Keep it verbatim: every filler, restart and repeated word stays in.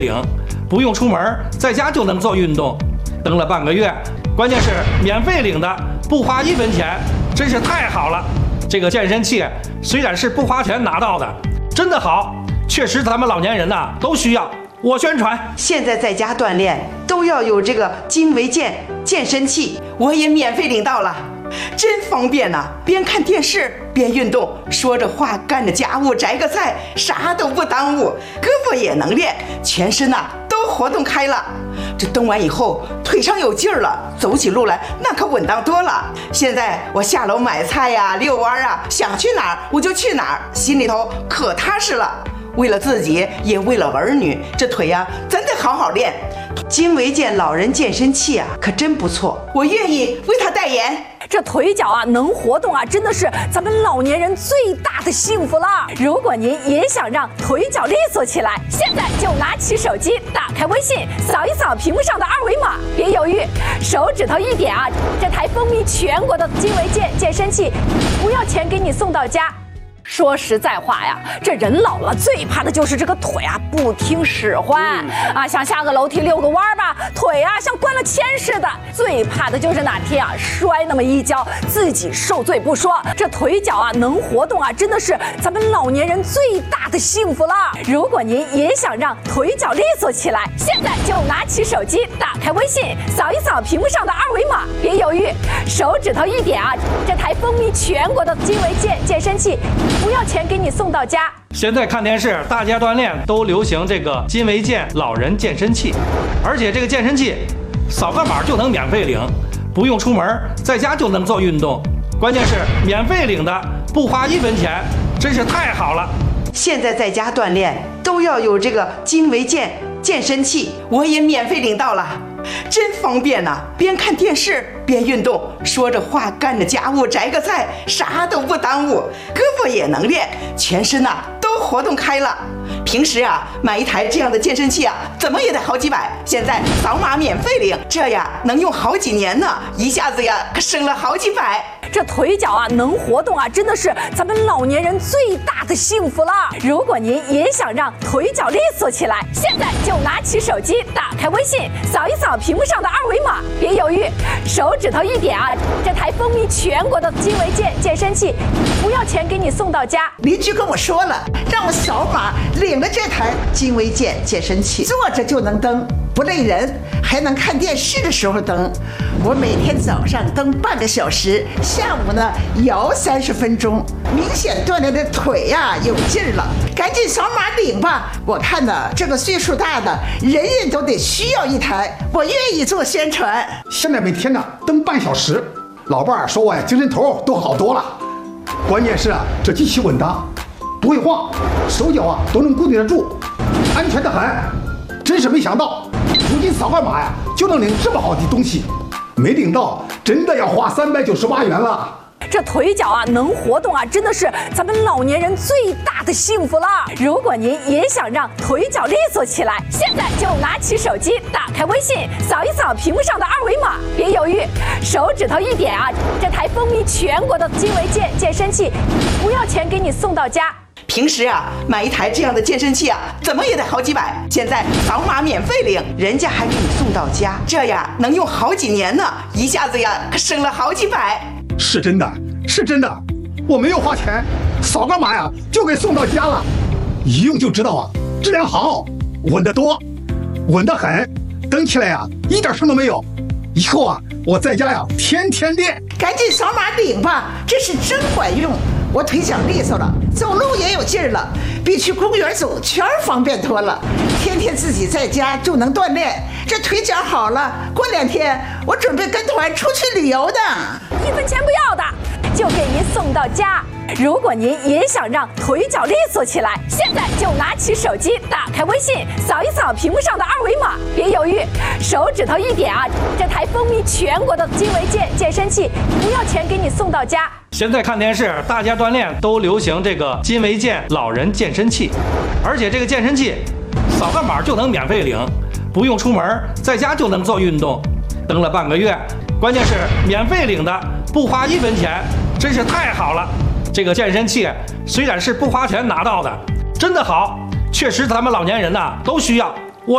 领，不用出门，在家就能做运动。登了半个月，关键是免费领的，不花一分钱，真是太好了。这个健身器虽然是不花钱拿到的，真的好，确实咱们老年人呐、啊、都需要。我宣传， 现在在家锻炼都要有这个金维健健身器，我也免费领到了。真方便呐、啊！边看电视边运动，说着话干着家务，摘个菜，啥都不耽误，胳膊也能练，全身呐、啊、都活动开了。这蹬完以后，腿上有劲儿了，走起路来那可稳当多了。现在我下楼买菜呀、遛弯啊，想去哪儿我就去哪儿，心里头可踏实了。为了自己，也为了儿女，这腿呀、啊、真得好好练。金维健老人健身器啊，可真不错，我愿意为他代言。 这腿脚啊能活动啊，真的是咱们老年人最大的幸福了。如果您也想让腿脚利索起来，现在就拿起手机，打开微信，扫一扫屏幕上的二维码，别犹豫，手指头一点啊，这台风靡全国的金维健健身器，不要钱给你送到家。说实在话呀，这人老了最怕的就是这个腿啊不听使唤、嗯、啊，想下个楼梯遛个弯吧，腿啊像灌了铅似的。最怕的就是哪天啊摔那么一跤，自己受罪不说，这腿脚啊能活动啊，真的是咱们老年人最大的幸福了。如果您也想让腿脚利索起来，现在就拿起手机，打开微信，扫一扫屏幕上的二维码，别犹豫，手指头一点啊，这台风靡全国的金维健健身器，不要钱给你送到家。 现在看电视，大家锻炼都流行这个金维健老人健身器，而且这个健身器扫个码就能免费领，不用出门，在家就能做运动。关键是免费领的，不花一分钱，真是太好了。 现在在家锻炼都要有这个金维健健身器，我也免费领到了。真方便呐、啊！边看电视边运动，说着话干着家务，摘个菜，啥都不耽误，胳膊也能练，全身呐、啊、都活动开了。平时啊买一台这样的健身器啊，怎么也得好几百，现在扫码免费领，这呀能用好几年呢，一下子呀可省了好几百。 这腿脚啊能活动啊，真的是咱们老年人最大的幸福了。如果您也想让腿脚利索起来，现在就拿起手机，打开微信，扫一扫屏幕上的二维码，别犹豫，手指头一点啊，这台风靡全国的金维健健身器，不要钱给你送到家。 邻居跟我说了，让我扫码领了这台金维健健身器，坐着就能蹬，不累人，还能看电视的时候蹬。我每天早上蹬半个小时，下午呢摇三十分钟，明显锻炼的腿呀、啊、有劲儿了。赶紧扫码领吧！我看呢，这个岁数大的人人都得需要一台，我愿意做宣传。 现在每天呢蹬半小时，老伴儿说我呀精神头都好多了。关键是啊，这机器稳当，不会晃，手脚啊都能固定得住，安全得很。真是没想到，如今扫个码呀就能领这么好的东西，没领到真的要花三百九十八元了。 这腿脚啊能活动啊，真的是咱们老年人最大的幸福了。如果您也想让腿脚利索起来，现在就拿起手机，打开微信，扫一扫屏幕上的二维码，别犹豫，手指头一点啊，这台风靡全国的金维健健身器，不要钱给你送到家。 平时啊买一台这样的健身器啊，怎么也得好几百，现在扫码免费领，人家还给你送到家，这呀能用好几年呢，一下子呀可省了好几百。 是真的，是真的，我没有花钱，扫个码呀就给送到家了，一用就知道啊，质量好，稳得多，稳得很，蹬起来呀一点声都没有。以后啊我在家呀天天练。 赶紧扫码领吧，这是真管用。我腿脚利索了，走路也有劲儿了，比去公园走圈方便多了。天天自己在家就能锻炼，这腿脚好了，过两天我准备跟团出去旅游的。 一分钱不要的，就给您送到家。如果您也想让腿脚利索起来，现在就拿起手机，打开微信，扫一扫屏幕上的二维码，别犹豫，手指头一点啊，这台风靡全国的金维健健身器，不要钱给你送到家。 现在看电视，大家锻炼都流行这个金维健老人健身器，而且这个健身器扫个码就能免费领，不用出门，在家就能做运动。登了半个月，关键是免费领的，不花一分钱，真是太好了。这个健身器虽然是不花钱拿到的，真的好，确实咱们老年人呐、啊、都需要。